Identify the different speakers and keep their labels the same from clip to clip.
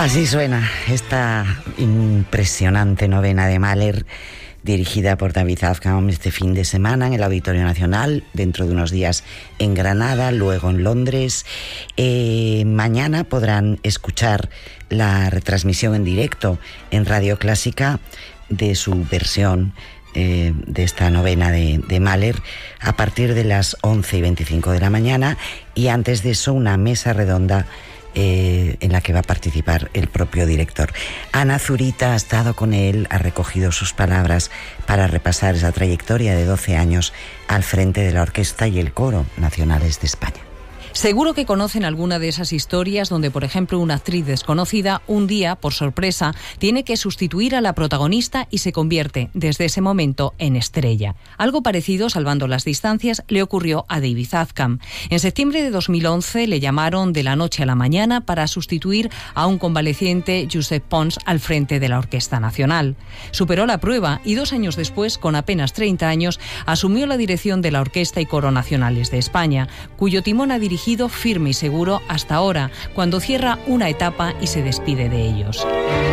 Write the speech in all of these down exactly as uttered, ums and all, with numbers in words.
Speaker 1: Así suena esta impresionante novena de Mahler, dirigida por David Afgham este fin de semana en el Auditorio Nacional, dentro de unos días en Granada, luego en Londres. Eh, mañana podrán escuchar la retransmisión en directo en Radio Clásica de su versión eh, de esta novena de, de Mahler a partir de las once y veinticinco de la mañana, y antes de eso una mesa redonda Eh, en la que va a participar el propio director. Ana Zurita ha estado con él, ha recogido sus palabras para repasar esa trayectoria de doce años al frente de la Orquesta y el Coro Nacionales de España.
Speaker 2: Seguro que conocen alguna de esas historias donde, por ejemplo, una actriz desconocida un día, por sorpresa, tiene que sustituir a la protagonista y se convierte, desde ese momento, en estrella. Algo parecido, salvando las distancias, le ocurrió a David Afgham. En septiembre de dos mil once le llamaron de la noche a la mañana para sustituir a un convaleciente, Josep Pons, al frente de la Orquesta Nacional. Superó la prueba y dos años después, con apenas treinta años, asumió la dirección de la Orquesta y Coro Nacionales de España, cuyo timón ha dirigido firme y seguro hasta ahora, cuando cierra una etapa y se despide de ellos.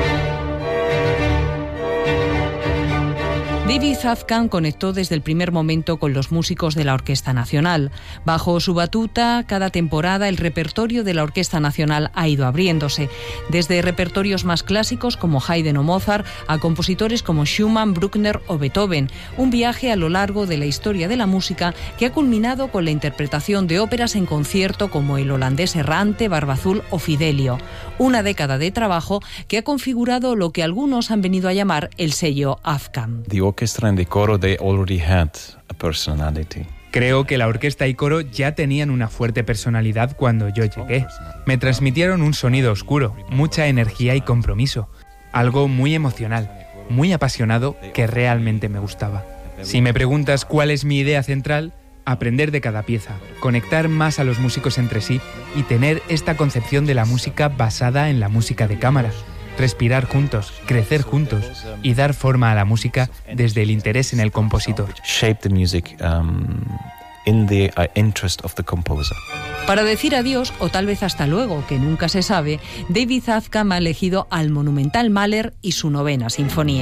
Speaker 2: David Afgham conectó desde el primer momento con los músicos de la Orquesta Nacional. Bajo su batuta, cada temporada el repertorio de la Orquesta Nacional ha ido abriéndose, desde repertorios más clásicos como Haydn o Mozart a compositores como Schumann, Bruckner o Beethoven. Un viaje a lo largo de la historia de la música que ha culminado con la interpretación de óperas en concierto como El holandés errante, Barba Azul o Fidelio. Una década de trabajo que ha configurado lo que algunos han venido a llamar el sello Afgham.
Speaker 3: The orchestra and the coro, they already had a personality.
Speaker 4: Creo que la orquesta y coro ya tenían una fuerte personalidad cuando yo llegué. Me transmitieron un sonido oscuro, mucha energía y compromiso. Algo muy emocional, muy apasionado que realmente me gustaba. Si me preguntas cuál es mi idea central, aprender de cada pieza, conectar más a los músicos entre sí y tener esta concepción de la música basada en la música de cámara. Respirar juntos, crecer juntos y dar forma a la música desde el interés en el compositor.
Speaker 3: Shape the music um, in the uh, interest of the composer.
Speaker 2: Para decir adiós, o tal vez hasta luego, que nunca se sabe, David Afgham ha elegido al monumental Mahler y su novena sinfonía.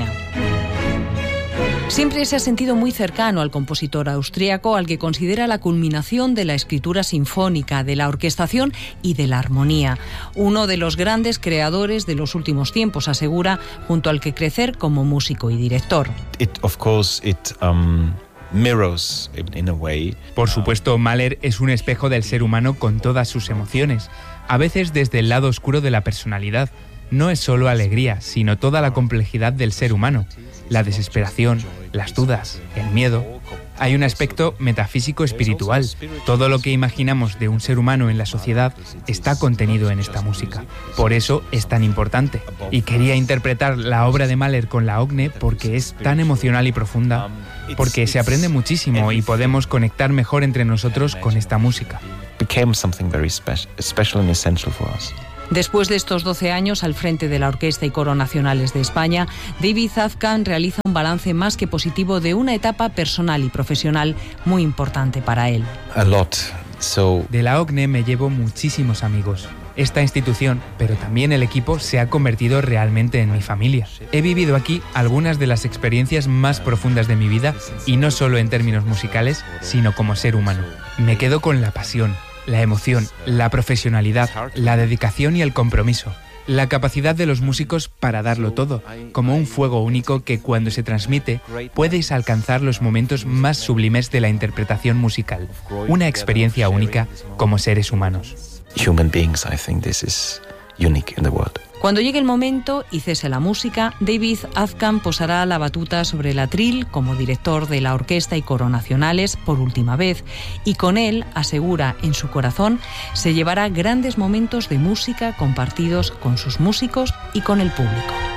Speaker 2: Siempre se ha sentido muy cercano al compositor austríaco, al que considera la culminación de la escritura sinfónica, de la orquestación y de la armonía. Uno de los grandes creadores de los últimos tiempos, asegura, junto al que crecer como músico y director.
Speaker 3: It, of course, it, um... mirrors in a way.
Speaker 4: Por supuesto, Mahler es un espejo del ser humano con todas sus emociones, a veces desde el lado oscuro de la personalidad. No es solo alegría, sino toda la complejidad del ser humano, la desesperación, las dudas, el miedo. Hay un aspecto metafísico espiritual. Todo lo que imaginamos de un ser humano en la sociedad está contenido en esta música. Por eso es tan importante. Y quería interpretar la obra de Mahler con la OGNE porque es tan emocional y profunda, porque se aprende muchísimo y podemos conectar mejor entre nosotros con esta música.
Speaker 3: Became something very special, special and essential for us.
Speaker 2: Después de estos doce años al frente de la Orquesta y Coro Nacionales de España, David Afgham realiza un balance más que positivo de una etapa personal y profesional muy importante para él.
Speaker 3: A lot. So...
Speaker 4: De la OGNE me llevo muchísimos amigos. Esta institución, pero también el equipo, se ha convertido realmente en mi familia. He vivido aquí algunas de las experiencias más profundas de mi vida, y no solo en términos musicales, sino como ser humano. Me quedo con la pasión, la emoción, la profesionalidad, la dedicación y el compromiso. La capacidad de los músicos para darlo todo, como un fuego único que cuando se transmite puedes alcanzar los momentos más sublimes de la interpretación musical. Una experiencia única como seres humanos.
Speaker 3: Human beings, I think this is unique in the world.
Speaker 2: Cuando llegue el momento y cese la música, David Afgham posará la batuta sobre el atril como director de la Orquesta y Coro Nacionales por última vez, y con él, asegura en su corazón, se llevará grandes momentos de música compartidos con sus músicos y con el público.